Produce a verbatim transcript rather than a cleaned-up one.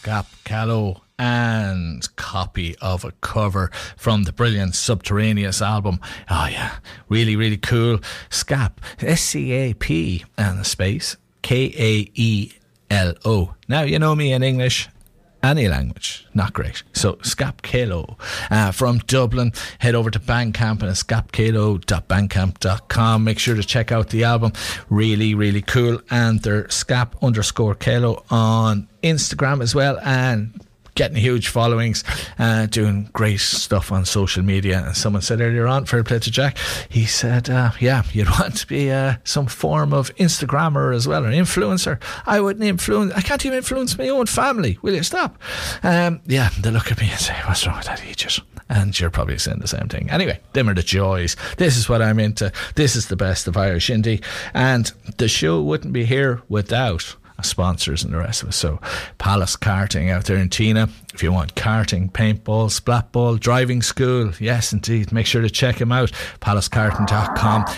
Scap Callow, and copy of a cover from the brilliant Subterraneous album. Oh yeah, really really cool. Scap, S C A P and a space K A E L O. Now you know me in English, any language, not great. So Scap Callow uh, from Dublin. Head over to Bandcamp and scap callow dot bandcamp dot com. Make sure to check out the album. Really really cool. And they're Scap underscore Callow on Instagram as well, and getting huge followings, uh, doing great stuff on social media. And someone said earlier on, fair play to Jack, he said, uh, yeah, you'd want to be uh, some form of Instagrammer as well, or influencer. I wouldn't influence, I can't even influence my own family. Will you stop? Um, yeah, they look at me and say, what's wrong with that idiot? And you're probably saying the same thing. Anyway, them are the joys. This is what I'm into. This is the best of Irish indie. And the show wouldn't be here without sponsors and the rest of us. So Palace Karting out there in Tina, if you want karting, paintball, splatball, driving school, yes indeed, make sure to check him out, palace karting dot com.